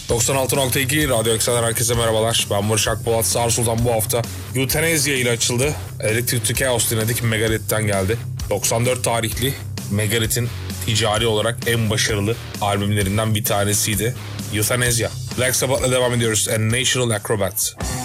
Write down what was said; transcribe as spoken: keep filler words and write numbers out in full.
doksan altı nokta iki Radyo Eksen'den herkese merhabalar. Ben Barış Akpolat. Sağır Sultan bu hafta Euthanasia ile açıldı. Electric to Chaos dinledik. Megadeth'ten geldi. doksan dört tarihli Megadeth'in ticari olarak en başarılı albümlerinden bir tanesiydi. Euthanasia. Black Sabbath'la devam ediyoruz. A National Acrobat.